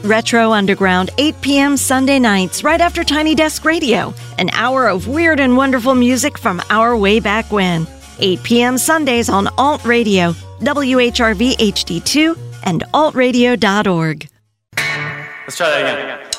Retro Underground, 8 p.m. Sunday nights, right after Tiny Desk Radio. An hour of weird and wonderful music from our way back when. 8 p.m. Sundays on Alt Radio, WHRV HD2, and altradio.org. Let's try that again.